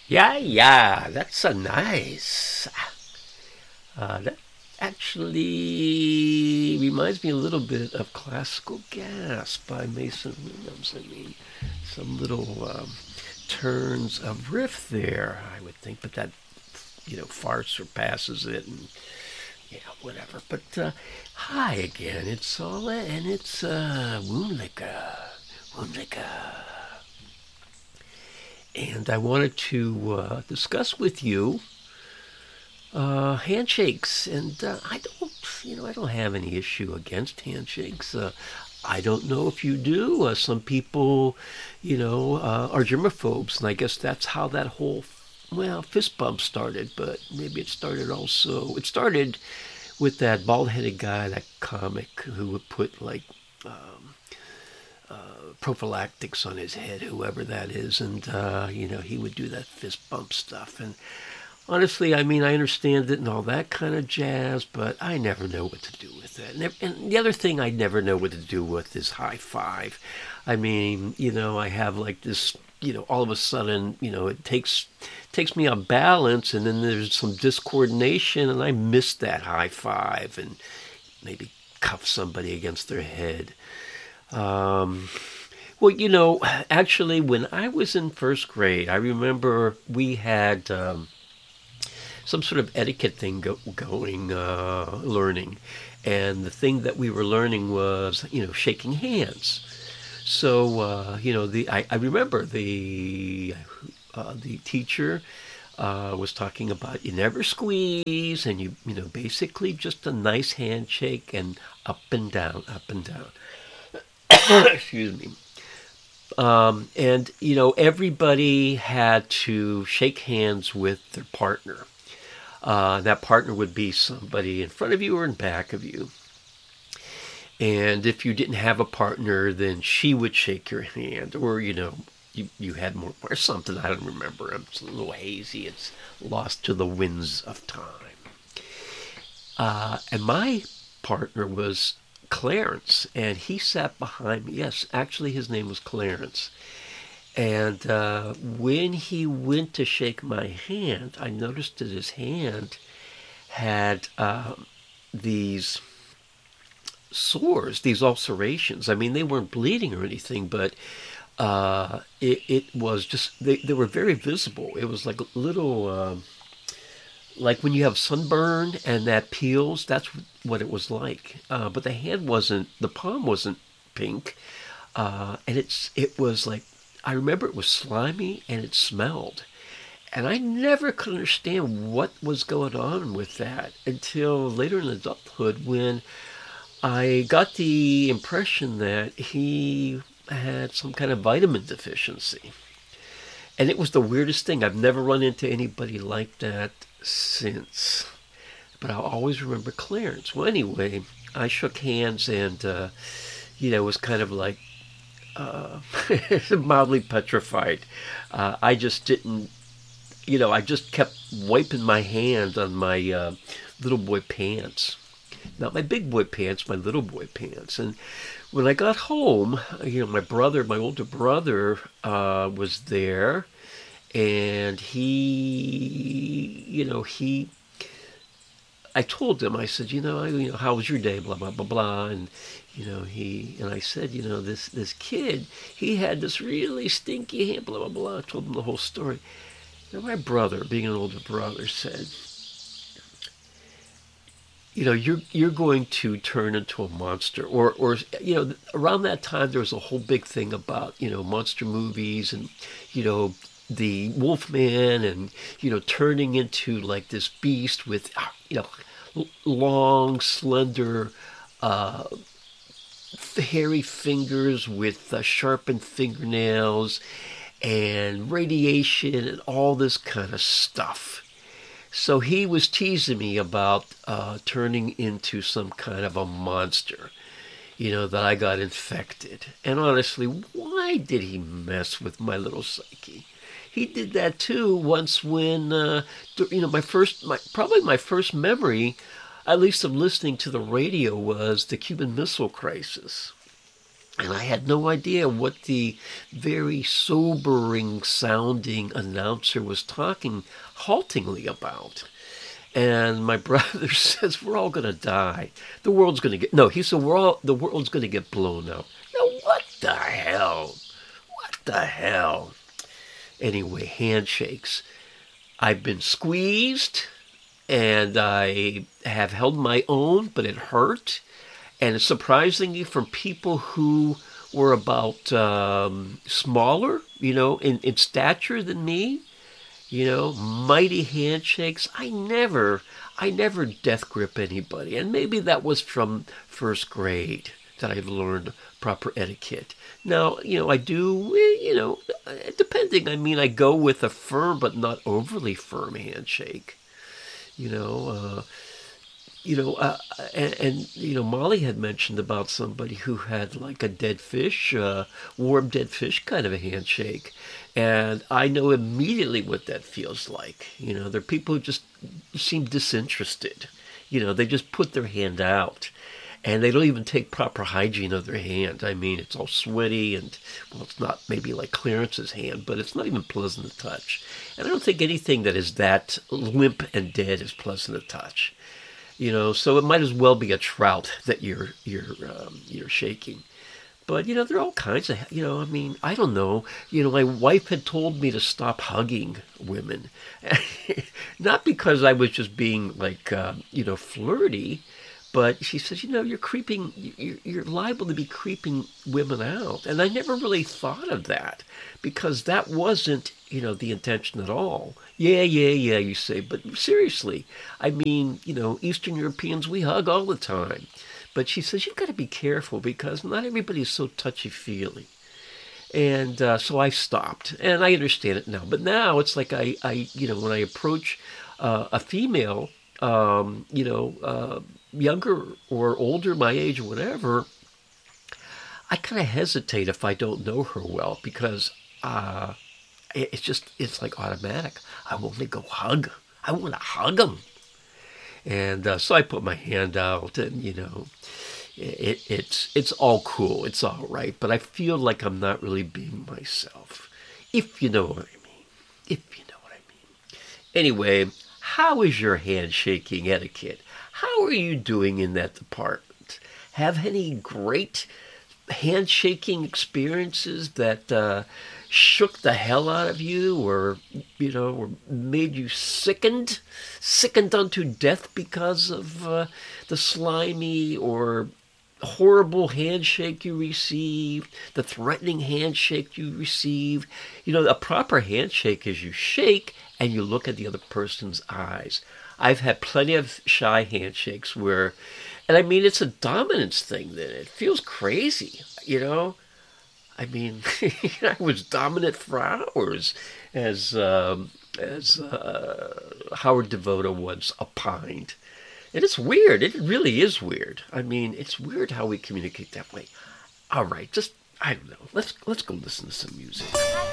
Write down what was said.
Yeah, yeah, that's a nice. That actually reminds me a little bit of Classical Gas by Mason Williams. I mean, some little turns of riff there, I would think, but that, far surpasses it, and yeah, whatever. But hi again, it's Sola, and it's Woonlika. Woonlika. And I wanted to discuss with you handshakes, and I don't have any issue against handshakes. I don't know if you do. Some people, are germaphobes, and I guess that's how that whole, fist bump started. But maybe it started also. It started with that bald-headed guy, that comic who would put like prophylactics on his head, whoever that is, and he would do that fist bump stuff. And honestly, I mean, I understand it and all that kind of jazz, but I never know what to do with it. And the other thing I never know what to do with is high five. I mean, I have like this, all of a sudden, it takes me off balance, and then there's some discoordination, and I miss that high five and maybe cuff somebody against their head. Um, well, actually, when I was in first grade, I remember we had some sort of etiquette thing going, learning. And the thing that we were learning was, shaking hands. So, I remember the teacher was talking about you never squeeze, and basically just a nice handshake and up and down, up and down. Excuse me. And everybody had to shake hands with their partner. That partner would be somebody in front of you or in back of you. And if you didn't have a partner, then she would shake your hand, or you had more or something. I don't remember. It's a little hazy. It's lost to the winds of time. And my partner was Clarence, and he sat behind me. Yes, actually, his name was Clarence. And when he went to shake my hand, I noticed that his hand had these sores, these ulcerations. I mean, they weren't bleeding or anything, but it was just, they were very visible. It was like little, like when you have sunburn and that peels, that's what it was like. But the palm wasn't pink. And it was like, I remember it was slimy and it smelled. And I never could understand what was going on with that until later in adulthood, when I got the impression that he had some kind of vitamin deficiency. And it was the weirdest thing. I've never run into anybody like that since. But I'll always remember Clarence. Well, anyway, I shook hands, and, was kind of like mildly petrified. I just didn't, I just kept wiping my hand on my little boy pants. Not my big boy pants, my little boy pants. And when I got home, my older brother, was there, and I told him, I said, how was your day, blah, blah, blah, blah. And, I said, this kid, he had this really stinky hand, blah, blah, blah. I told him the whole story. My brother, being an older brother, said, you're going to turn into a monster, or around that time there was a whole big thing about monster movies, and the Wolfman, and turning into like this beast with long, slender, hairy fingers with sharpened fingernails, and radiation and all this kind of stuff. So he was teasing me about turning into some kind of a monster, that I got infected. And honestly, why did he mess with my little psyche? He did that too once when, probably my first memory, at least of listening to the radio, was the Cuban Missile Crisis. And I had no idea what the very sobering sounding announcer was talking haltingly about. And my brother says, we're all going to die. The world's going to get, no, he said, the world's going to get blown up. Now, what the hell? What the hell? Anyway, handshakes. I've been squeezed and I have held my own, but it hurt. And surprisingly, from people who were about smaller, in stature than me, mighty handshakes. I never death grip anybody. And maybe that was from first grade that I learned proper etiquette. Now, I do, depending, I go with a firm but not overly firm handshake. You know, Molly had mentioned about somebody who had like a dead fish, warm dead fish kind of a handshake. And I know immediately what that feels like. There are people who just seem disinterested. They just put their hand out. And they don't even take proper hygiene of their hand. It's all sweaty and, well, it's not maybe like Clarence's hand, but it's not even pleasant to touch. And I don't think anything that is that limp and dead is pleasant to touch. So it might as well be a trout that you're shaking. But, there are all kinds of, I don't know. My wife had told me to stop hugging women. Not because I was just being like, flirty. But she says, you're creeping, you're liable to be creeping women out. And I never really thought of that because that wasn't, the intention at all. Yeah, you say. But seriously, Eastern Europeans, we hug all the time. But she says, you've got to be careful because not everybody's so touchy-feely. And so I stopped. And I understand it now. But now it's like I when I approach a female, younger or older, my age or whatever, I kind of hesitate if I don't know her well because it's like automatic. I want to go hug. I want to hug them. And so I put my hand out and, it's all cool. It's all right. But I feel like I'm not really being myself, if you know what I mean. Anyway, how is your handshaking etiquette? How are you doing in that department? Have any great handshaking experiences that shook the hell out of you or made you sickened unto death because of the slimy or horrible handshake you received, the threatening handshake you received? A proper handshake is you shake and you look at the other person's eyes. I've had plenty of shy handshakes where, and it's a dominance thing then. It feels crazy, I was dominant for hours, as Howard Devoto once opined. And it's weird. It really is weird. It's weird how we communicate that way. All right, I don't know. Let's go listen to some music.